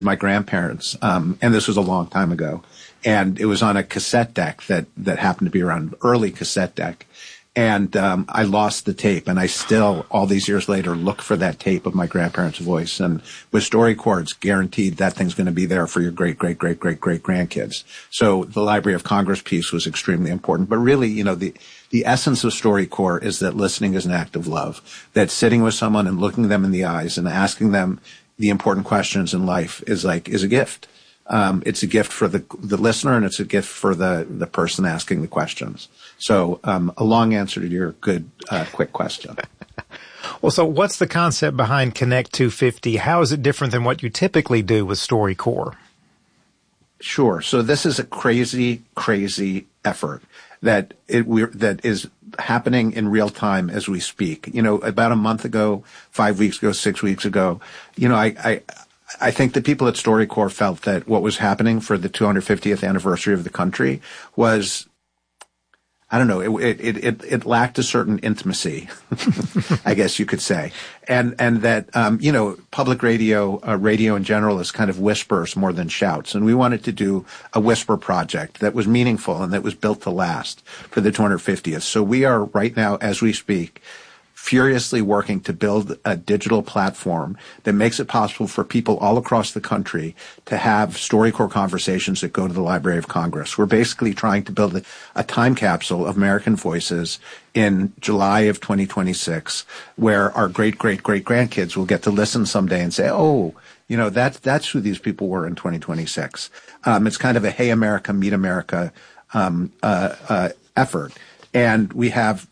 my grandparents, and this was a long time ago, and it was on a cassette deck that happened to be around, early cassette deck. And I lost the tape, and I still, all these years later, look for that tape of my grandparents' voice. And with StoryCorps, it's guaranteed that thing's going to be there for your great-great-great-great-great-grandkids. So the Library of Congress piece was extremely important. But really, you know, the essence of StoryCorps is that listening is an act of love, that sitting with someone and looking them in the eyes and asking them the important questions in life is a gift. It's a gift for the listener, and it's a gift for the person asking the questions. So, a long answer to your good, quick question. Well, so what's the concept behind Connect 250? How is it different than what you typically do with StoryCorps? Sure. So this is a crazy, crazy effort that is happening in real time as we speak. You know, about a month ago, 5 weeks ago, 6 weeks ago, you know, I think the people at StoryCorps felt that what was happening for the 250th anniversary of the country was, I don't know, it lacked a certain intimacy, I guess you could say. And that, you know, public radio in general is kind of whispers more than shouts. And we wanted to do a whisper project that was meaningful and that was built to last for the 250th. So we are right now, as we speak, furiously working to build a digital platform that makes it possible for people all across the country to have StoryCorps conversations that go to the Library of Congress. We're basically trying to build a time capsule of American voices in July of 2026, where our great-great-great-grandkids will get to listen someday and say, oh, you know, that's who these people were in 2026. It's kind of a Hey America, Meet America effort. And we have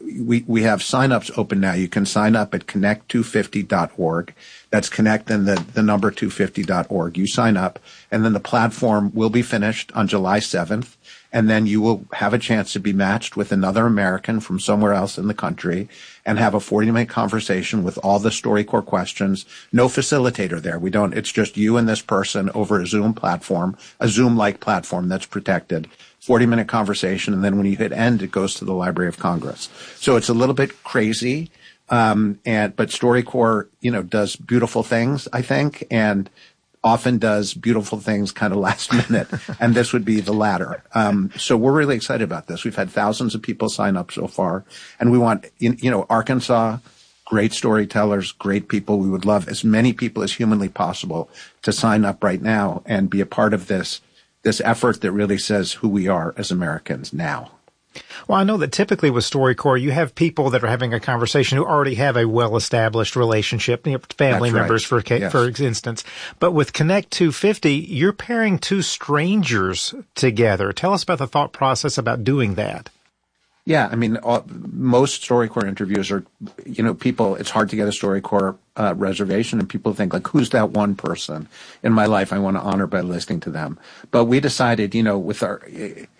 signups open now. You can sign up at connect250.org. That's connect and the number 250.org. You sign up, and then the platform will be finished on July 7th. And then you will have a chance to be matched with another American from somewhere else in the country and have a 40-minute conversation with all the StoryCorps questions. No facilitator there. It's just you and this person over a Zoom platform, a Zoom-like platform that's protected. 40-minute conversation, and then when you hit end, it goes to the Library of Congress. So it's a little bit crazy, but StoryCorps, you know, does beautiful things, I think, and often does beautiful things kind of last minute, and this would be the latter. So we're really excited about this. We've had thousands of people sign up so far, and we want, you know, Arkansas, great storytellers, great people. We would love as many people as humanly possible to sign up right now and be a part of this effort that really says who we are as Americans now. Well, I know that typically with StoryCorps, you have people that are having a conversation who already have a well-established relationship, you know, family members, for instance. But with Connect 250, you're pairing two strangers together. Tell us about the thought process about doing that. Yeah, I mean, most StoryCorps interviews are, you know, people, it's hard to get a StoryCorps reservation, and people think, like, who's that one person in my life I want to honor by listening to them? But we decided, you know, with our,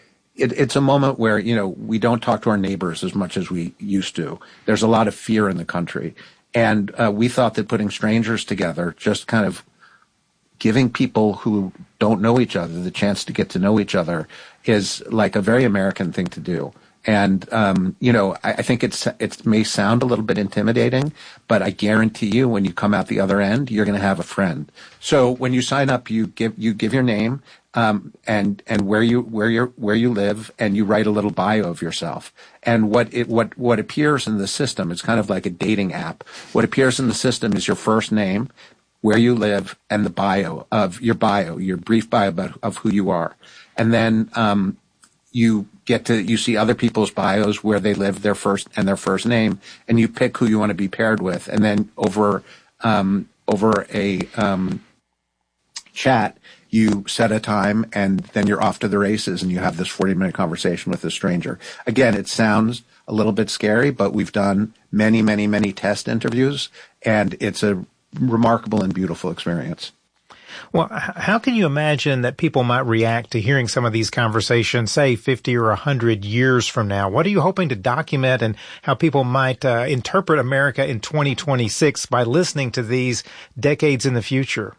it's a moment where, you know, we don't talk to our neighbors as much as we used to. There's a lot of fear in the country. And we thought that putting strangers together, just kind of giving people who don't know each other the chance to get to know each other, is like a very American thing to do. And, you know, I think it may sound a little bit intimidating, but I guarantee you when you come out the other end, you're going to have a friend. So when you sign up, you give your name, and where you live, and you write a little bio of yourself. And what appears in the system, it's kind of like a dating app. What appears in the system is your first name, where you live, and the your brief bio of who you are. And then, you see other people's bios where they live, their first name, and you pick who you want to be paired with. And then over a chat, you set a time, and then you're off to the races, and you have this 40-minute conversation with a stranger. Again, it sounds a little bit scary, but we've done many, many, many test interviews, and it's a remarkable and beautiful experience. Well, how can you imagine that people might react to hearing some of these conversations, say 50 or 100 years from now? What are you hoping to document, and how people might interpret America in 2026 by listening to these decades in the future?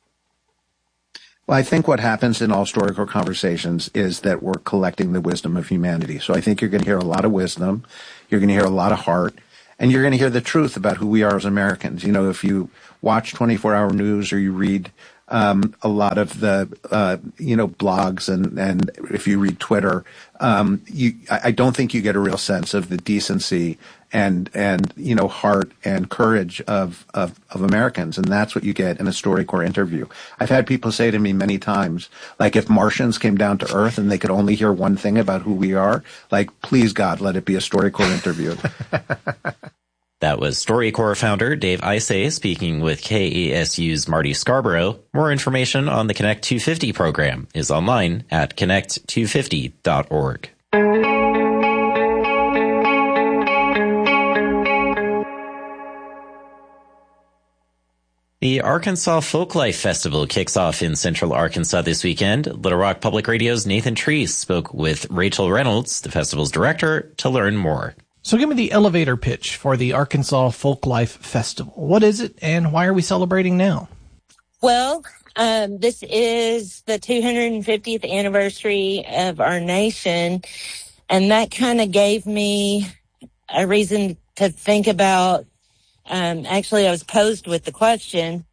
Well, I think what happens in all StoryCorps conversations is that we're collecting the wisdom of humanity. So I think you're going to hear a lot of wisdom, you're going to hear a lot of heart, and you're going to hear the truth about who we are as Americans. You know, if you watch 24-hour news or you read a lot of the, blogs and if you read Twitter, I don't think you get a real sense of the decency and heart and courage of Americans. And that's what you get in a StoryCorps interview. I've had people say to me many times, like, if Martians came down to Earth and they could only hear one thing about who we are, like, please God, let it be a StoryCorps interview. That was StoryCorps founder Dave Isay speaking with KASU's Marty Scarborough. More information on the Connect 250 program is online at connect250.org. The Arkansas Folklife Festival kicks off in Central Arkansas this weekend. Little Rock Public Radio's Nathan Treese spoke with Rachel Reynolds, the festival's director, to learn more. So give me the elevator pitch for the Arkansas Folklife Festival. What is it, and why are we celebrating now? Well, this is the 250th anniversary of our nation, and that kind of gave me a reason to think about. Actually, I was posed with the question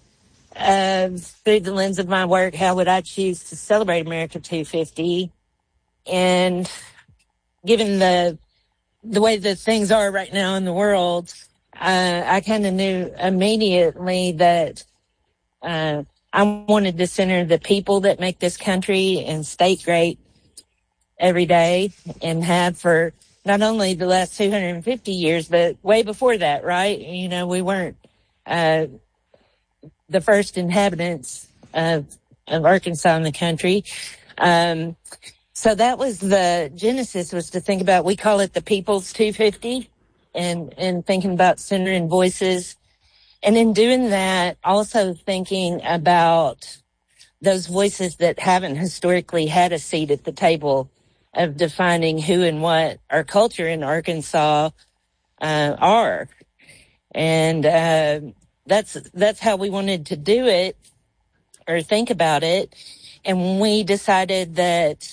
through the lens of my work, how would I choose to celebrate America 250? And given the way that things are right now in the world, I kind of knew immediately that I wanted to center the people that make this country and state great every day, and have for not only the last 250 years, but way before that, right? We weren't the first inhabitants of Arkansas in the country. So that was the genesis, was to think about, we call it the People's 250, and thinking about centering voices. And in doing that, also thinking about those voices that haven't historically had a seat at the table of defining who and what our culture in Arkansas are. And that's how we wanted to do it, or think about it. And when we decided that,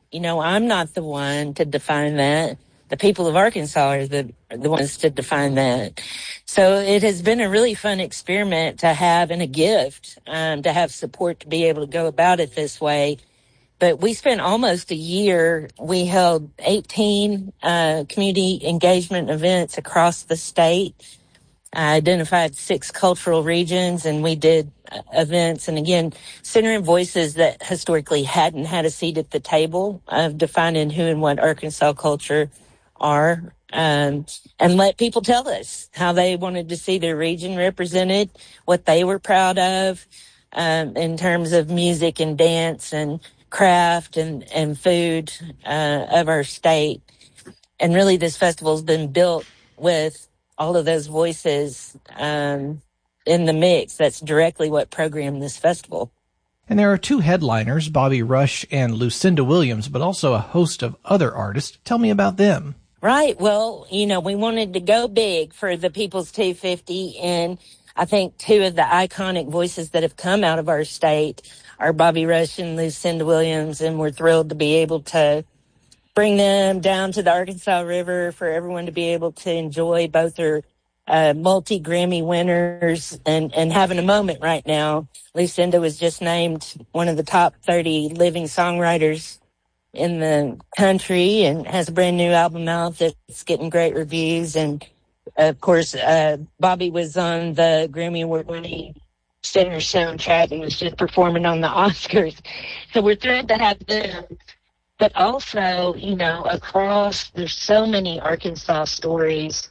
I'm not the one to define that, the people of Arkansas are the ones to define that. So it has been a really fun experiment to have, and a gift to have support to be able to go about it this way. But we spent almost a year. We held 18 community engagement events across the state. I identified 6 cultural regions, and we did events, and again, centering voices that historically hadn't had a seat at the table of defining who and what Arkansas culture are, and let people tell us how they wanted to see their region represented, what they were proud of in terms of music and dance and craft and food of our state. And really, this festival's been built with all of those voices in the mix. That's directly what programmed this festival. And there are 2 headliners, Bobby Rush and Lucinda Williams, but also a host of other artists. Tell me about them. Right. Well, we wanted to go big for the People's 250, and I think 2 of the iconic voices that have come out of our state are Bobby Rush and Lucinda Williams, and we're thrilled to be able to bring them down to the Arkansas River for everyone to be able to enjoy. Both are multi-Grammy winners and having a moment right now. Lucinda was just named one of the top 30 living songwriters in the country and has a brand new album out that's getting great reviews. And of course, Bobby was on the Grammy Award-winning Sinner soundtrack and was just performing on the Oscars. So we're thrilled to have them. But also, across, there's so many Arkansas stories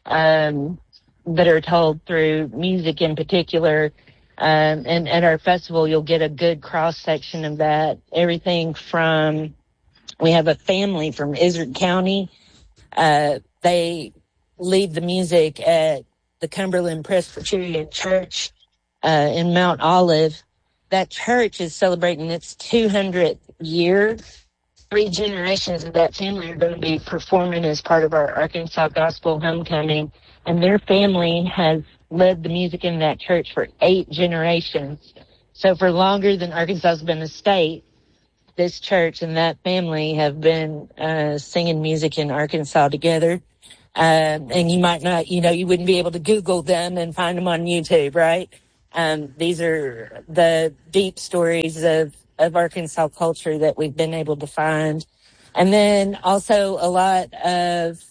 that are told through music in particular. And at our festival, you'll get a good cross-section of that. Everything from, we have a family from Izard County. They lead the music at the Cumberland Presbyterian Church in Mount Olive. That church is celebrating its 200th year. 3 generations of that family are going to be performing as part of our Arkansas Gospel Homecoming, and their family has led the music in that church for 8 generations. So for longer than Arkansas has been a state, this church and that family have been singing music in Arkansas together. And you might not, you wouldn't be able to Google them and find them on YouTube, right? These are the deep stories of Arkansas culture that we've been able to find. And then also a lot of,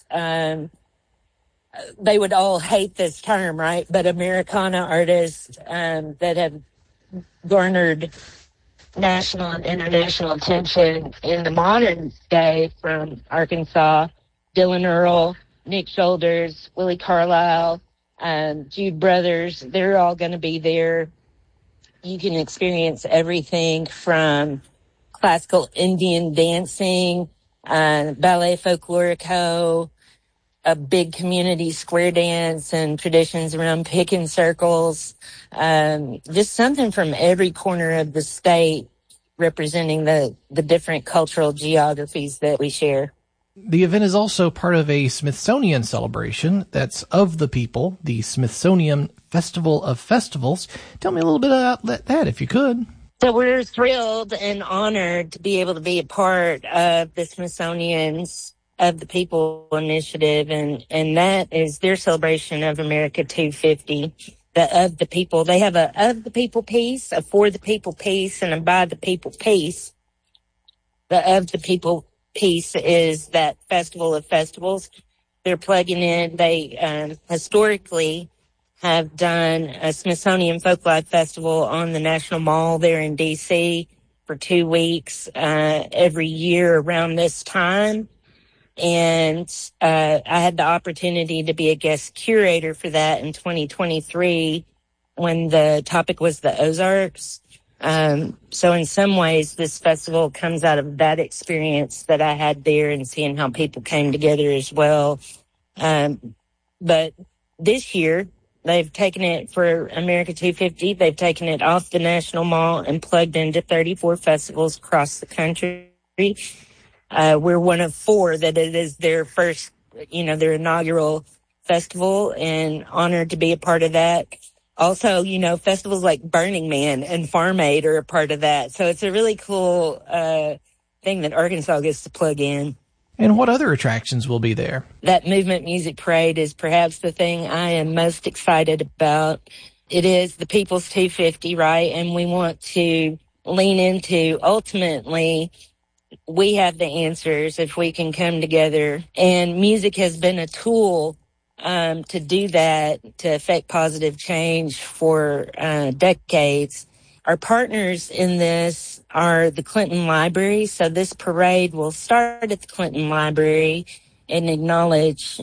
they would all hate this term, right? But Americana artists that have garnered national and international attention in the modern day from Arkansas. Dylan Earl, Nick Shoulders, Willie Carlisle, Jude Brothers, they're all going to be there. You can experience everything from classical Indian dancing, ballet folklorico, a big community square dance and traditions around picking circles. Just something from every corner of the state representing the different cultural geographies that we share. The event is also part of a Smithsonian celebration that's of the people, the Smithsonian Festival of Festivals. Tell me a little bit about that, if you could. So we're thrilled and honored to be able to be a part of the Smithsonian's of the People initiative, and that is their celebration of America 250. The of the people. They have a of the people piece, a for the people piece, and a by the people piece. The of the people piece is that Festival of Festivals. They're plugging in. They historically have done a Smithsonian Folklife Festival on the National Mall there in D.C. for 2 weeks every year around this time. And I had the opportunity to be a guest curator for that in 2023 when the topic was the Ozarks. So in some ways, this festival comes out of that experience that I had there and seeing how people came together as well. But this year, they've taken it for America 250. They've taken it off the National Mall and plugged into 34 festivals across the country. We're one of 4 that it is their first, their inaugural festival, and honored to be a part of that. Also, festivals like Burning Man and Farm Aid are a part of that. So it's a really cool thing that Arkansas gets to plug in. And what other attractions will be there? That Movement Music Parade is perhaps the thing I am most excited about. It is the People's 250, right? And we want to lean into, ultimately, we have the answers if we can come together. And music has been a tool to do that, to affect positive change for decades. Our partners in this are the Clinton Library. So this parade will start at the Clinton Library and acknowledge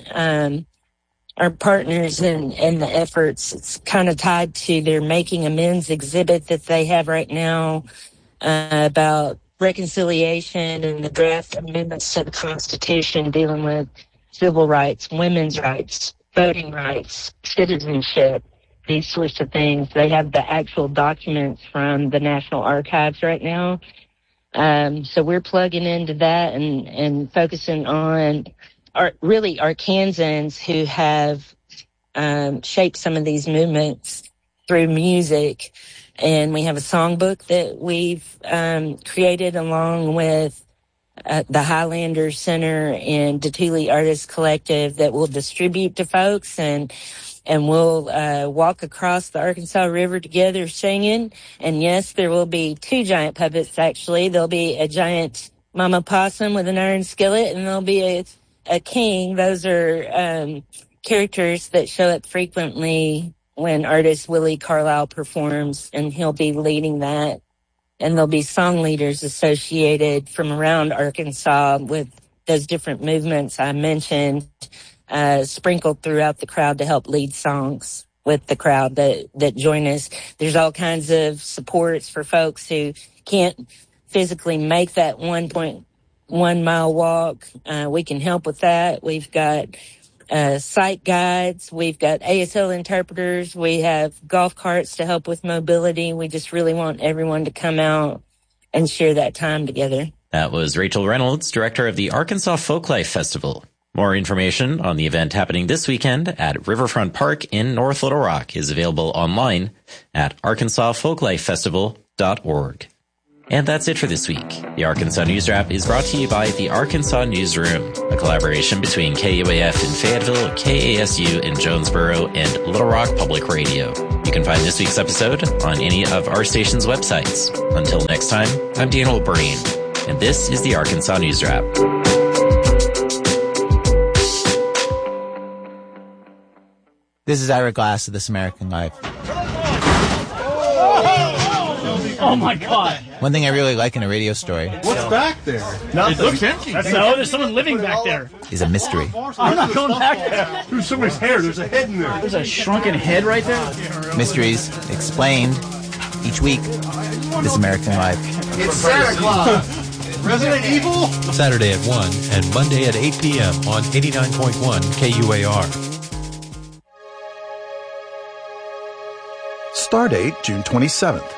our partners and the efforts. It's kind of tied to their Making Amends exhibit that they have right now about reconciliation and the draft amendments to the Constitution dealing with civil rights, women's rights, voting rights, citizenship, these sorts of things. They have the actual documents from the National Archives right now. So we're plugging into that and focusing on Arkansans who have shaped some of these movements through music. And we have a songbook that we've created along with the Highlander Center and Datuli Artists Collective that we'll distribute to folks, and we'll walk across the Arkansas River together singing. And yes, there will be 2 giant puppets, actually. There'll be a giant mama possum with an iron skillet, and there'll be a king. Those are characters that show up frequently when artist Willie Carlisle performs, and he'll be leading that. And there'll be song leaders associated from around Arkansas with those different movements I mentioned, sprinkled throughout the crowd to help lead songs with the crowd that join us. There's all kinds of supports for folks who can't physically make that 1.1 mile walk. We can help with that. We've got sight guides. We've got ASL interpreters. We have golf carts to help with mobility. We just really want everyone to come out and share that time together. That was Rachel Reynolds, director of the Arkansas Folklife Festival. More information on the event happening this weekend at Riverfront Park in North Little Rock is available online at arkansasfolklifefestival.org. And that's it for this week. The Arkansas News Wrap is brought to you by the Arkansas Newsroom, a collaboration between KUAF in Fayetteville, KASU in Jonesboro, and Little Rock Public Radio. You can find this week's episode on any of our station's websites. Until next time, I'm Daniel Breen, and this is the Arkansas News Wrap. This is Ira Glass of This American Life. Oh my God! One thing I really like in a radio story. What's back there? Nothing. It looks empty. No, there's someone living back there. Is a mystery. I'm not going back there. There's somebody's hair. There's a head in there. There's a shrunken head right there. Mysteries explained each week. This American Life. It's Santa Claus. Resident Evil. Saturday at 1 and Monday at 8 p.m. on 89.1 KUAR. Stardate, June 27th.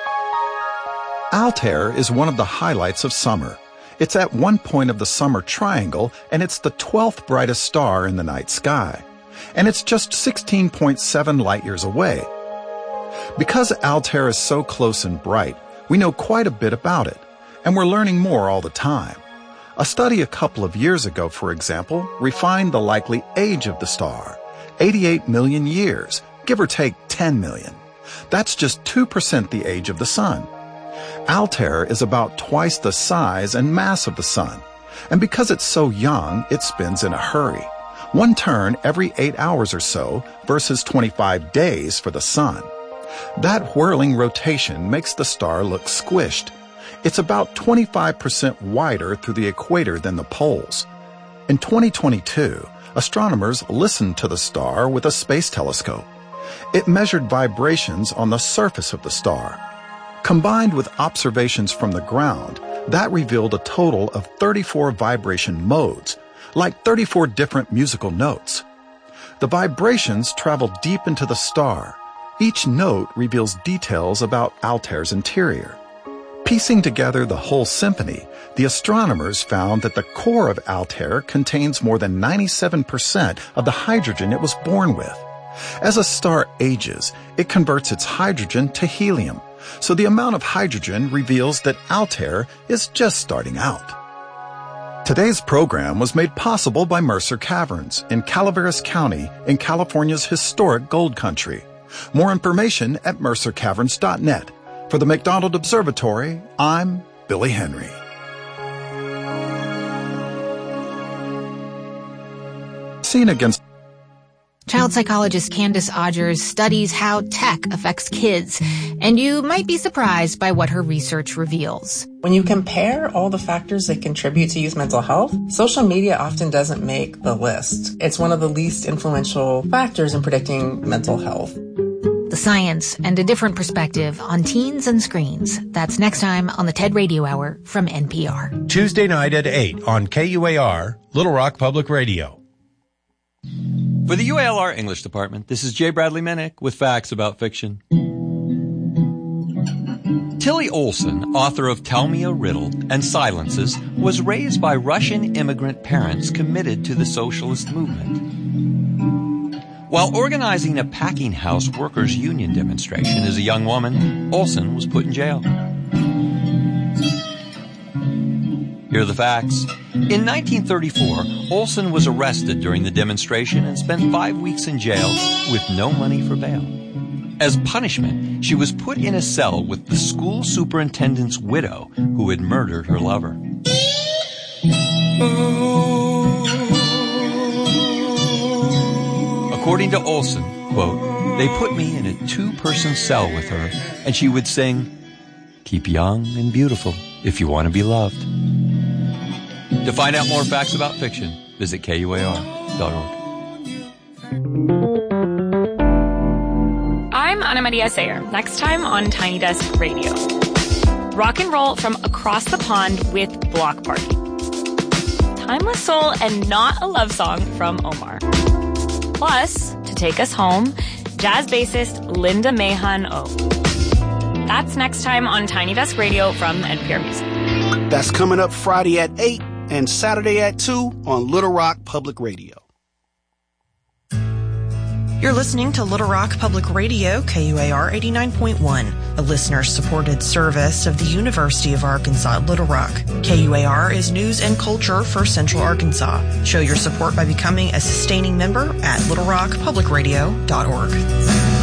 Altair is one of the highlights of summer. It's at one point of the summer triangle, and it's the 12th brightest star in the night sky. And it's just 16.7 light years away. Because Altair is so close and bright, we know quite a bit about it, and we're learning more all the time. A study a couple of years ago, for example, refined the likely age of the star, 88 million years, give or take 10 million. That's just 2% the age of the sun. Altair is about twice the size and mass of the sun, and because it's so young, it spins in a hurry. One turn every 8 hours or so versus 25 days for the sun. That whirling rotation makes the star look squished. It's about 25% wider through the equator than the poles. In 2022, astronomers listened to the star with a space telescope. It measured vibrations on the surface of the star. Combined with observations from the ground, that revealed a total of 34 vibration modes, like 34 different musical notes. The vibrations travel deep into the star. Each note reveals details about Altair's interior. Piecing together the whole symphony, the astronomers found that the core of Altair contains more than 97% of the hydrogen it was born with. As a star ages, it converts its hydrogen to helium, so the amount of hydrogen reveals that Altair is just starting out. Today's program was made possible by Mercer Caverns in Calaveras County in California's historic gold country. More information at mercercaverns.net. For the McDonald Observatory, I'm Billy Henry. Seen against Child psychologist Candace Odgers studies how tech affects kids, and you might be surprised by what her research reveals. When you compare all the factors that contribute to youth mental health, social media often doesn't make the list. It's one of the least influential factors in predicting mental health. The science and a different perspective on teens and screens. That's next time on the TED Radio Hour from NPR. Tuesday night at 8 on KUAR, Little Rock Public Radio. For the UALR English Department, this is J. Bradley Minnick with facts about fiction. Tilly Olson, author of Tell Me a Riddle and Silences, was raised by Russian immigrant parents committed to the socialist movement. While organizing a packing house workers' union demonstration as a young woman, Olson was put in jail. Here are the facts. In 1934, Olson was arrested during the demonstration and spent 5 weeks in jail with no money for bail. As punishment, she was put in a cell with the school superintendent's widow who had murdered her lover. According to Olson, quote, they put me in a 2-person cell with her and she would sing, "Keep young and beautiful if you want to be loved." To find out more facts about fiction, visit KUAR.org. I'm Ana Maria Sayer. Next time on Tiny Desk Radio. Rock and roll from across the pond with Block Party. Timeless soul and not a love song from Omar. Plus, to take us home, jazz bassist Linda Mahon O. That's next time on Tiny Desk Radio from NPR Music. That's coming up Friday at 8 and Saturday at 2 on Little Rock Public Radio. You're listening to Little Rock Public Radio, KUAR 89.1, a listener-supported service of the University of Arkansas at Little Rock. KUAR is news and culture for Central Arkansas. Show your support by becoming a sustaining member at littlerockpublicradio.org.